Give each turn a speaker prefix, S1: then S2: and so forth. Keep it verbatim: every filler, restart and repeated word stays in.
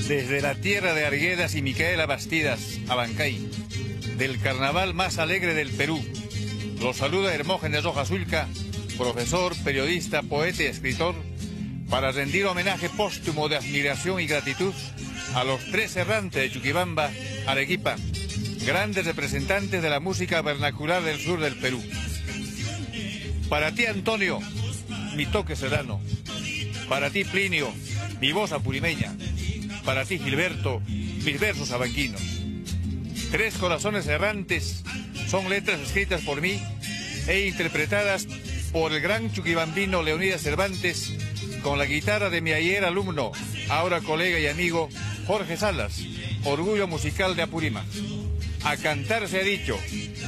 S1: Desde la tierra de Arguedas y Micaela Bastidas, Abancay, del carnaval más alegre del Perú, los saluda Hermógenes Rojas Ulca, profesor, periodista, poeta y escritor, para rendir homenaje póstumo de admiración y gratitud a los tres errantes de Chuquibamba, Arequipa, grandes representantes de la música vernacular del sur del Perú. Para ti, Antonio, mi toque serrano. Para ti, Plinio, mi voz apurimeña. Para ti, Gilberto, mis versos abanquinos. Tres corazones errantes son letras escritas por mí e interpretadas por el gran chuquibambino Leonidas Cervantes con la guitarra de mi ayer alumno, ahora colega y amigo, Jorge Salas, orgullo musical de Apurímac. A cantar se ha dicho.